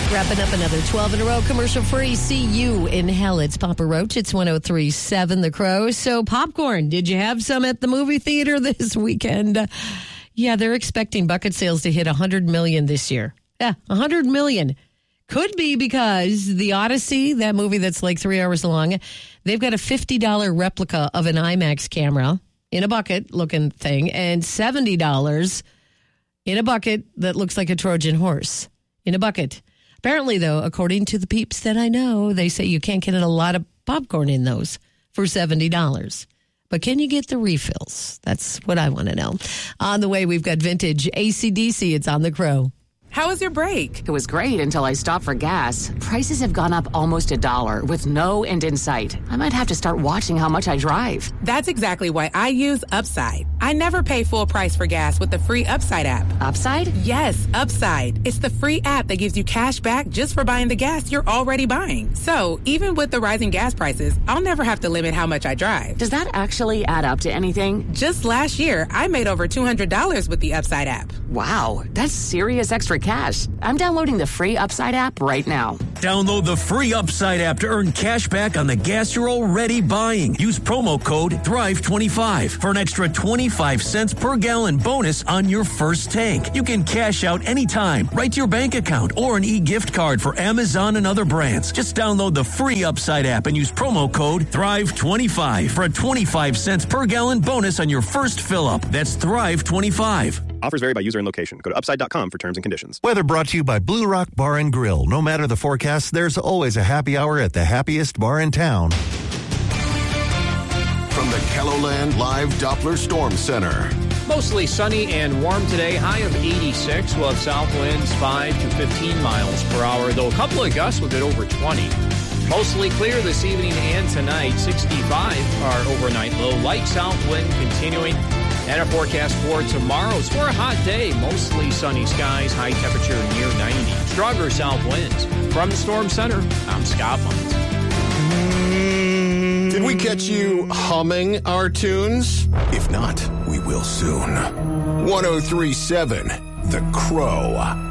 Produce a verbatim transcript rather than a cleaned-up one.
Wrapping up another twelve in a row commercial-free. See you in hell. It's Papa Roach. It's one oh three point seven The Crow. So popcorn, did you have some at the movie theater this weekend? Uh, yeah, they're expecting bucket sales to hit one hundred million dollars this year. Yeah, one hundred million dollars. Could be because the Odyssey, that movie that's like three hours long, they've got a fifty dollars replica of an IMAX camera in a bucket-looking thing and seventy dollars in a bucket that looks like a Trojan horse in a bucket. Apparently, though, according to the peeps that I know, they say you can't get a lot of popcorn in those for seventy dollars. But can you get the refills? That's what I want to know. On the way, we've got vintage A C D C. It's on The Crow. How was your break? It was great until I stopped for gas. Prices have gone up almost a dollar with no end in sight. I might have to start watching how much I drive. That's exactly why I use Upside. I never pay full price for gas with the free Upside app. Upside? Yes, Upside. It's the free app that gives you cash back just for buying the gas you're already buying. So even with the rising gas prices, I'll never have to limit how much I drive. Does that actually add up to anything? Just last year, I made over two hundred dollars with the Upside app. Wow, that's serious extra cash. I'm downloading the free Upside app right now. Download the free Upside app to earn cash back on the gas you're already buying. Use promo code thrive twenty-five for an extra twenty-five cents per gallon bonus on your first tank. You can cash out anytime, right to your bank account, or an e-gift card for Amazon and other brands. Just download the free Upside app and use promo code thrive twenty-five for a twenty-five cents per gallon bonus on your first fill-up. That's thrive twenty-five. Offers vary by user and location. Go to upside dot com for terms and conditions. Weather brought to you by Blue Rock Bar and Grill. No matter the forecast, there's always a happy hour at the happiest bar in town. From the KELOLAND Live Doppler Storm Center. Mostly sunny and warm today. High of eighty-six. We'll have south winds five to fifteen miles per hour, though a couple of gusts will get over twenty. Mostly clear this evening and tonight. sixty-five our overnight low. Light south wind continuing. And a forecast for tomorrow. It's for a hot day. Mostly sunny skies. High temperature near ninety. Stronger south winds. From the Storm Center, I'm Scott Muntz. Did we catch you humming our tunes? If not, we will soon. one oh three point seven The Crow.